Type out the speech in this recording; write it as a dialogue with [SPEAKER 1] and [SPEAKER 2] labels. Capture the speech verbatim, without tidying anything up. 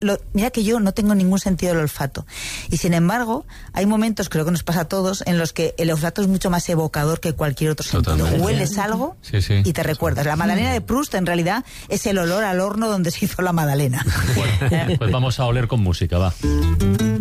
[SPEAKER 1] Lo, mira que yo no tengo ningún sentido del olfato. Y sin embargo, hay momentos, creo que nos pasa a todos, en los que el olfato es mucho más evocador que cualquier otro sentido. Hueles algo
[SPEAKER 2] sí, sí.
[SPEAKER 1] y te recuerdas. La magdalena de Proust, en realidad, es el olor al horno donde se hizo la magdalena.
[SPEAKER 2] Bueno, pues vamos a oler con música, va.